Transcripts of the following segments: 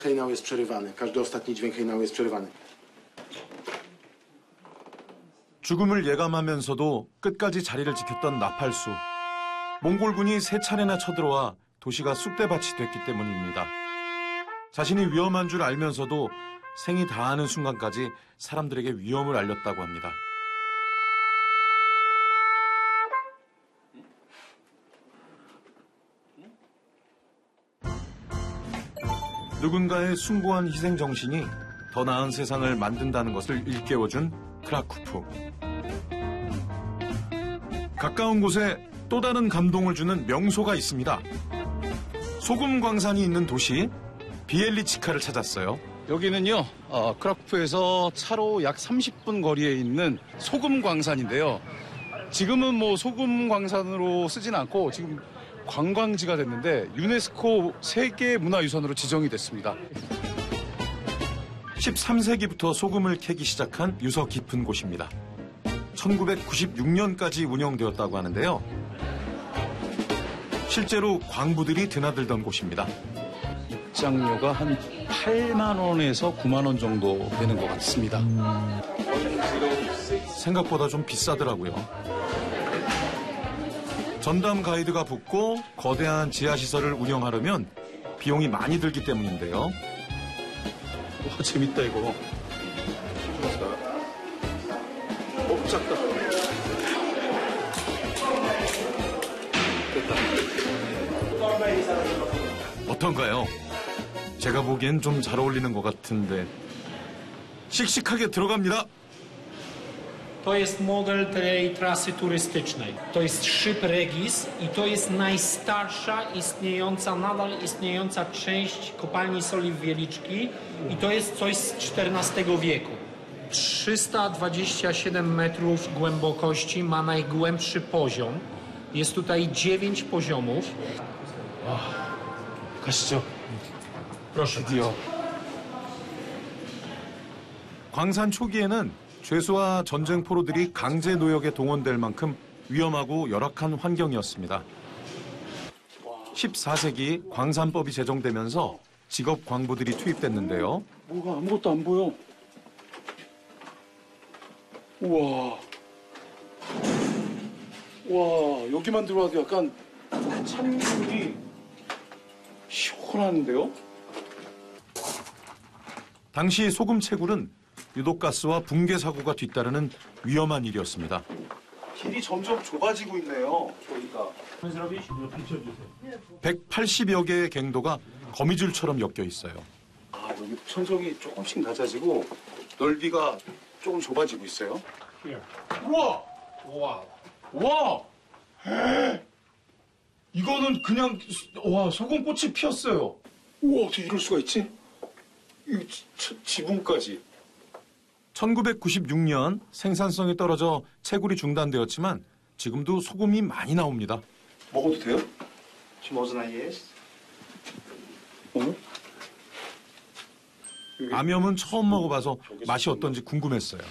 Hejnał jest przerywany. Każdy ostatni dźwięk hejnału jest przerywany. 죽음을 예감하면서도 끝까지 자리를 지켰던 나팔수. 몽골군이 3차례나 쳐들어와 도시가 쑥대밭이 됐기 때문입니다. 자신이 위험한 줄 알면서도 생이 다하는 순간까지 사람들에게 위험을 알렸다고 합니다. 누군가의 숭고한 희생 정신이 더 나은 세상을 만든다는 것을 일깨워준 크라쿠프. 가까운 곳에 또 다른 감동을 주는 명소가 있습니다. 소금 광산이 있는 도시 비엘리치카를 찾았어요. 여기는요, 크라쿠프에서 차로 약 30분 거리에 있는 소금 광산인데요. 지금은 뭐 소금 광산으로 쓰진 않고 지금 관광지가 됐는데 유네스코 세계문화유산으로 지정이 됐습니다. 13세기부터 소금을 캐기 시작한 유서 깊은 곳입니다. 1996년까지 운영되었다고 하는데요. 실제로 광부들이 드나들던 곳입니다. 입장료가 한 8만 원에서 9만 원 정도 되는 것 같습니다. 생각보다 좀 비싸더라고요. 전담 가이드가 붙고 거대한 지하시설을 운영하려면 비용이 많이 들기 때문인데요. 와, 재밌다 이거. 작다. 됐다. 어떤가요? 제가 보기엔 좀 잘 어울리는 것 같은데. 씩씩하게 들어갑니다. To jest model tej trasy turystycznej. To jest szyb Regis i to jest najstarsza nadal istniejąca część kopalni soli w Wieliczki i to jest coś z XIV wieku. 327 metrów głębokości ma najgłębszy poziom. Jest tutaj 9 poziomów. 가시죠. Proszę. 드디어. 광산 초기에는 죄수와 전쟁 포로들이 강제 노역에 동원될 만큼 위험하고 열악한 환경이었습니다. 14세기 광산법이 제정되면서 직업 광부들이 투입됐는데요. 뭐가 아무것도 안 보여. 우와. 와, 여기만 들어와도 약간 찬물이 시원한데요? 당시 소금 채굴은 유독가스와 붕괴 사고가 뒤따르는 위험한 일이었습니다. 길이 점점 좁아지고 있네요. 저희가. 180여 개의 갱도가 거미줄처럼 엮여 있어요. 아, 여기 천정이 조금씩 낮아지고 넓이가 조금 좁아지고 있어요. 우와! Wow. 와! 이거는 그냥 소금꽃이 피었어요. 우와, 어떻게 이럴 수가 있지? 이 지붕까지. 1996년 생산성이 떨어져 채굴이 중단되었지만 지금도 소금이 많이 나옵니다. 먹어도 돼요? Czy można jeść? 암염은 처음 먹어봐서 맛이 어떤지 궁금했어요.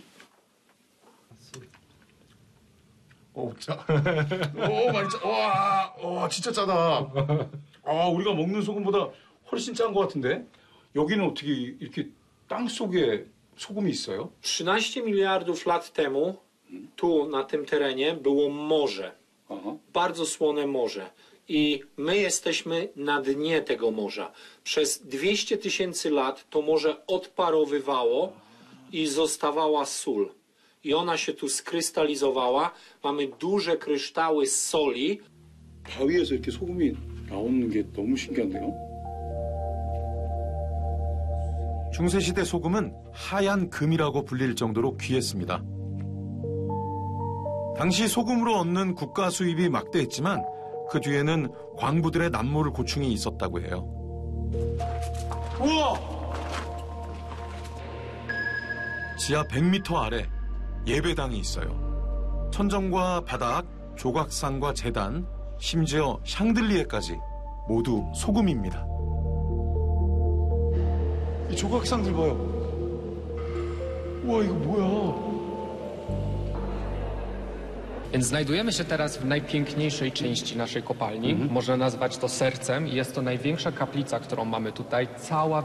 많이 짜. 와, 진짜 짜다. 우리가 먹는 소금보다 훨씬 짠 것 같은데? 여기는 어떻게 이렇게 땅 속에 소금이 있어요? 13 miliardów lat temu tu na tym terenie było morze. Bardzo słone morze. I my jesteśmy na dnie tego morza. Przez 200 000 lat to morze odparowywało i zostawała sól. I ona się tu skrystalizowała. Mamy duże kryształy z soli. 바위에서 이렇게 소금이 나오는 게 너무 신기한데요? 중세시대 소금은 하얀 금이라고 불릴 정도로 귀했습니다. 당시 소금으로 얻는 국가 수입이 막대했지만 그 뒤에는 광부들의 남모를 고충이 있었다고 해요. 우와! 지하 100m 아래 예배당이 있어요. 천정과 바닥, 조각상과 제단, 심지어 샹들리에까지 모두 소금입니다. 이 조각상들 봐요. 우와, 이거 뭐야? Więc znajdujemy się teraz w najpiękniejszej części naszej kopalni. Można nazwać to sercem. Jest to największa kaplica, którą mamy tutaj. Cała